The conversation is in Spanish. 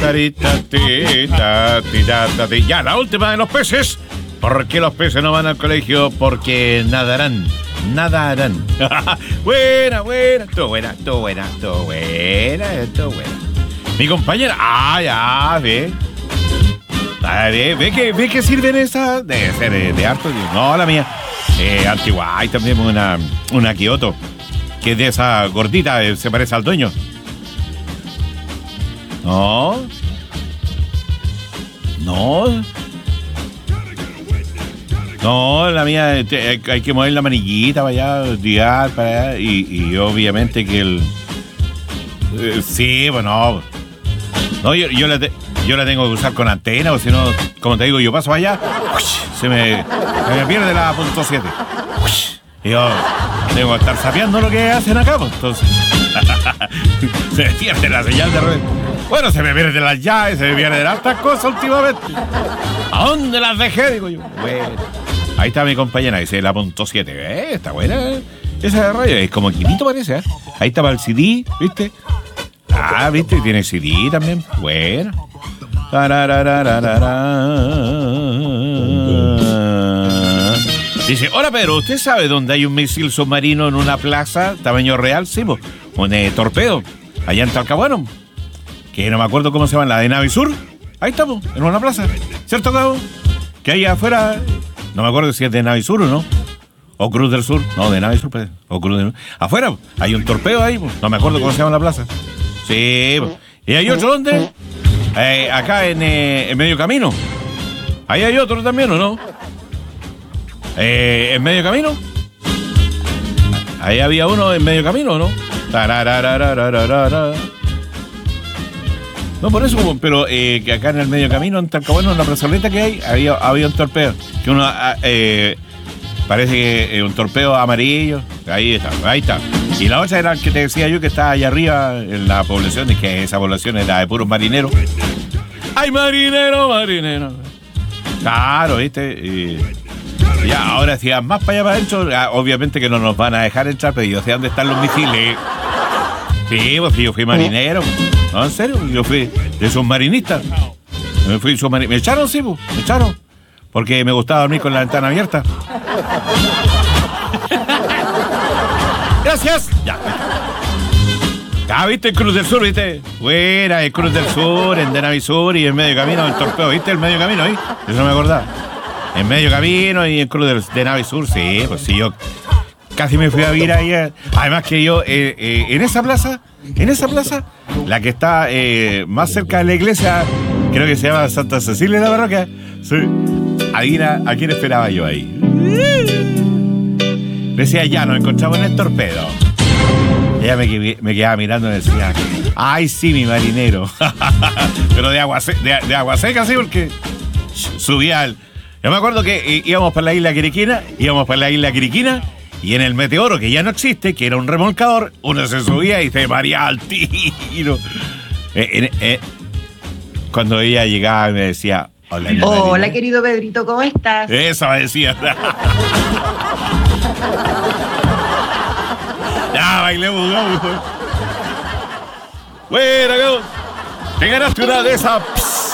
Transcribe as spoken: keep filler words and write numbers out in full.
tarita, tita, tita, tita. Ya, la última de los peces. ¿Por qué los peces no van al colegio? Porque nadarán. Nadarán. Buena, buena, estuvo buena, estuvo buena, estuvo buena, estuvo buena. Mi compañera, ah, ya, ve. Ah, ve, ve que, ve que sirven esas. Debe ser de, de harto. No, la mía. Eh, antigua. Hay también una, una Kioto. Que es de esa gordita, eh, se parece al dueño. No. No. No, la mía, te, hay que mover la manillita para allá, tirar para allá, y, y obviamente que el... Eh, sí, bueno, no, yo, yo, la te, yo la tengo que usar con antena, o si no, como te digo, yo paso allá, se me, se me pierde la punto siete. Y yo tengo que estar sapeando lo que hacen acá, pues, entonces... se me pierde la señal de red. Bueno, se me pierden las llaves, se me pierden hartas cosas últimamente. ¿A dónde las dejé? Digo yo. Bueno. Ahí está mi compañera, dice la punto siete. Eh, está buena esa radio. Es como quinito parece, ¿eh? Ahí está para el C D, ¿viste? Ah, ¿viste? Tiene C D también. Bueno. Dice, hola Pedro, ¿usted sabe dónde hay un misil submarino en una plaza tamaño real? Sí, pues, un eh, torpedo. Allá en Talcahuano. Que no me acuerdo cómo se llama, la de Navisur. Ahí estamos, en una plaza. ¿Cierto, Cabo? Que ahí afuera... No me acuerdo si es de Navisur o no. O Cruz del Sur. No, de Navisur. Pues. O Cruz del Sur. Afuera, hay un torpedo ahí. Pues. No me acuerdo cómo se llama la plaza. Sí. Pues. ¿Y hay otro dónde? Eh, acá en, eh, en Medio Camino. Ahí hay otro también, ¿o no? Eh, ¿En Medio Camino? Ahí había uno en Medio Camino, ¿o no? No, por eso, pero eh, que acá en el Medio Camino, en Talcahuano, en la plazoleta que hay, había, había un torpedo. Que uno, eh, parece que eh, un torpedo amarillo. Ahí está, ahí está. Y la otra era el que te decía yo, que está allá arriba en la población, y que esa población era de puros marineros. ¡Ay, marinero, marinero! Claro, ¿viste? Y ya, ahora si van más para allá para adentro, obviamente que no nos van a dejar entrar, pero yo sé dónde están los misiles. Sí, pues yo fui marinero. No, en serio, yo fui de submarinista. Me fui submarinista. Me echaron, sí, pues, me echaron. Porque me gustaba dormir con la ventana abierta. Gracias. Ya. Ah, ¿viste el Cruz del Sur, viste? Fuera, el Cruz del Sur, en de Navisur y en Medio Camino del torpedo, ¿viste? El Medio Camino ahí. Eso no me acordaba. En Medio Camino y en Cruz del, de Navisur, sí, pues sí, yo casi me fui a vivir ahí. Además que yo, eh, eh, en esa plaza, en esa plaza, la que está eh, más cerca de la iglesia, creo que se llama Santa Cecilia de la Parroquia. Sí. Adivina, ¿a quién esperaba yo ahí? Decía, ya, nos encontramos en el torpedo. Ella me, me quedaba mirando y me decía, ay, sí, mi marinero. Pero de agua, de, de agua seca, sí, porque subía al... Yo me acuerdo que íbamos para la isla Quiriquina, íbamos para la isla Quiriquina, y en el Meteoro, que ya no existe, que era un remolcador, uno se subía y se mareaba al tiro. Eh, eh, eh, cuando ella llegaba me decía, hola, hola querido Pedrito, ¿cómo estás? Eso me decía. Ya, bailemos, vamos. Bueno, te ganaste una de esas.